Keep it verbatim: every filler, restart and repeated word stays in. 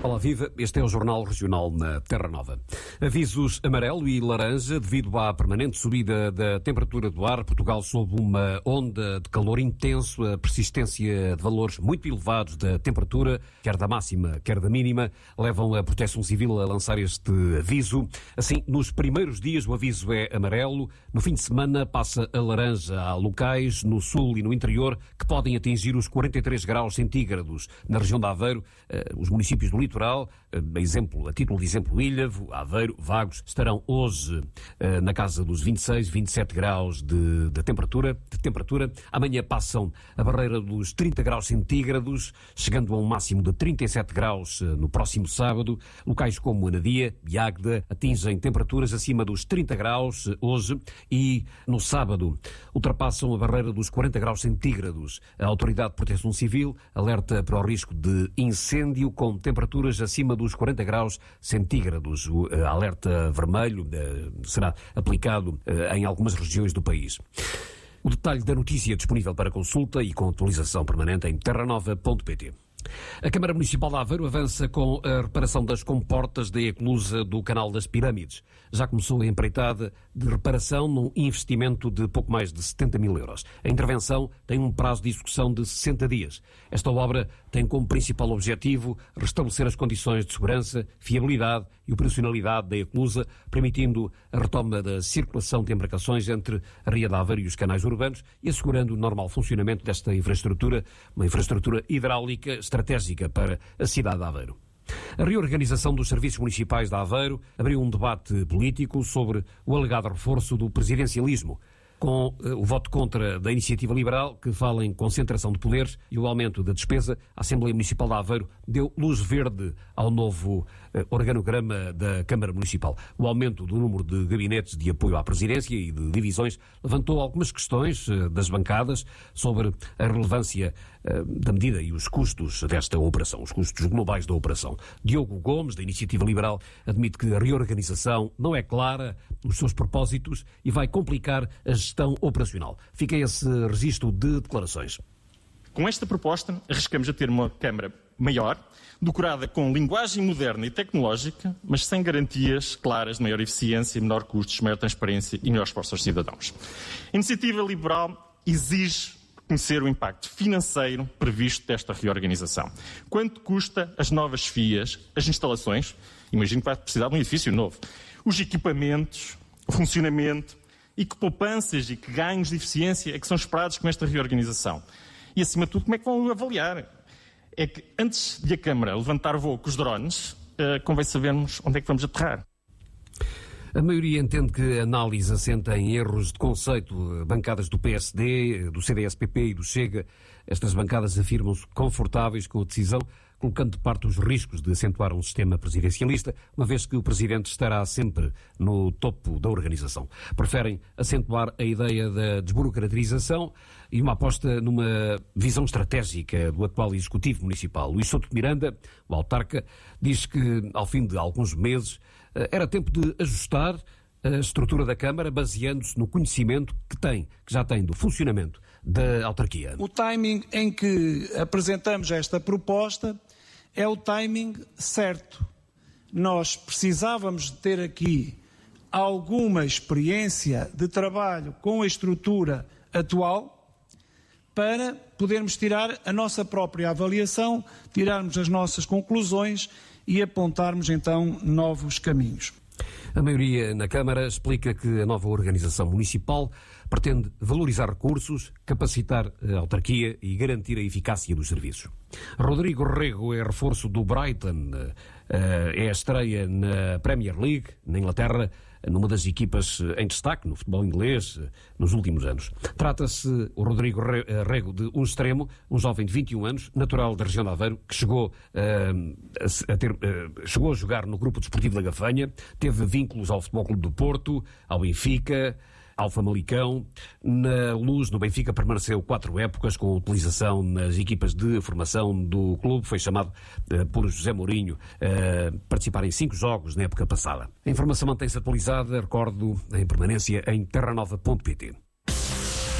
Olá, viva. Este é o Jornal Regional na Terra Nova. Avisos amarelo e laranja devido à permanente subida da temperatura do ar. Portugal sob uma onda de calor intenso, a persistência de valores muito elevados da temperatura, quer da máxima, quer da mínima, levam a Proteção Civil a lançar este aviso. Assim, nos primeiros dias o aviso é amarelo, no fim de semana passa a laranja. Há locais no sul e no interior que podem atingir os quarenta e três graus centígrados. Na região de Aveiro, os municípios do litoral, a, exemplo, a título de exemplo, Ilhavo, Aveiro, Vagos, estarão hoje uh, na casa dos vinte e seis, vinte e sete graus de, de, temperatura, de temperatura. Amanhã passam a barreira dos trinta graus centígrados, chegando a um máximo de trinta e sete graus uh, no próximo sábado. Locais como Anadia e Águeda atingem temperaturas acima dos trinta graus uh, hoje e no sábado ultrapassam a barreira dos quarenta graus centígrados. A Autoridade de Proteção Civil alerta para o risco de incêndio com temperaturas acima dos quarenta graus centígrados. O uh, alerta vermelho uh, será aplicado uh, em algumas regiões do país. O detalhe da notícia disponível para consulta e com atualização permanente em terra nova ponto pt. A Câmara Municipal de Aveiro avança com a reparação das comportas da eclusa do Canal das Pirâmides. Já começou a empreitada de reparação num investimento de pouco mais de setenta mil euros. A intervenção tem um prazo de execução de sessenta dias. Esta obra tem como principal objetivo restabelecer as condições de segurança, fiabilidade e operacionalidade da eclusa, permitindo a retoma da circulação de embarcações entre a Ria de Aveiro e os canais urbanos e assegurando o normal funcionamento desta infraestrutura, uma infraestrutura hidráulica estratégica para a cidade de Aveiro. A reorganização dos serviços municipais de Aveiro abriu um debate político sobre o alegado reforço do presidencialismo, com uh, o voto contra da Iniciativa Liberal, que fala em concentração de poderes e o aumento da despesa. A Assembleia Municipal de Aveiro deu luz verde ao novo uh, organograma da Câmara Municipal. O aumento do número de gabinetes de apoio à presidência e de divisões levantou algumas questões uh, das bancadas sobre a relevância uh, da medida e os custos desta operação, os custos globais da operação. Diogo Gomes, da Iniciativa Liberal, admite que a reorganização não é clara nos seus propósitos e vai complicar a gestão operacional. Fica esse registro de declarações. Com esta proposta, arriscamos a ter uma Câmara maior, decorada com linguagem moderna e tecnológica, mas sem garantias claras de maior eficiência, menor custos, maior transparência e melhor esforço aos cidadãos. A Iniciativa Liberal exige conhecer o impacto financeiro previsto desta reorganização. Quanto custa as novas FIAs, as instalações, imagino que vai precisar de um edifício novo, os equipamentos, o funcionamento, e que poupanças e que ganhos de eficiência é que são esperados com esta reorganização. E, acima de tudo, como é que vão avaliar? É que, antes de a Câmara levantar voo com os drones, uh, convém sabermos onde é que vamos aterrar. A maioria entende que a análise assenta em erros de conceito. Bancadas do P S D, do C D S P P e do Chega, estas bancadas afirmam-se confortáveis com a decisão, colocando de parte os riscos de acentuar um sistema presidencialista, uma vez que o Presidente estará sempre no topo da organização. Preferem acentuar a ideia da desburocratização e uma aposta numa visão estratégica do atual Executivo Municipal. Luís Souto de Miranda, o autarca, diz que, ao fim de alguns meses, era tempo de ajustar a estrutura da Câmara, baseando-se no conhecimento que tem, que já tem do funcionamento da autarquia. O timing em que apresentamos esta proposta é o timing certo. Nós precisávamos de ter aqui alguma experiência de trabalho com a estrutura atual para podermos tirar a nossa própria avaliação, tirarmos as nossas conclusões e apontarmos então novos caminhos. A maioria na Câmara explica que a nova organização municipal pretende valorizar recursos, capacitar a autarquia e garantir a eficácia dos serviços. Rodrigo Rego é reforço do Brighton, é a estreia na Premier League, na Inglaterra, numa das equipas em destaque no futebol inglês nos últimos anos. Trata-se, o Rodrigo Rego, de um extremo, um jovem de vinte e um anos, natural da região de Aveiro, que chegou, uh, a, a ter, uh, chegou a jogar no grupo desportivo da Gafanha, teve vínculos ao Futebol Clube do Porto, ao Benfica, ao Famalicão. Na Luz, no Benfica, permaneceu quatro épocas com utilização nas equipas de formação do clube. Foi chamado uh, por José Mourinho a uh, participar em cinco jogos na época passada. A informação mantém-se atualizada, recordo, em permanência em terra nova ponto pt.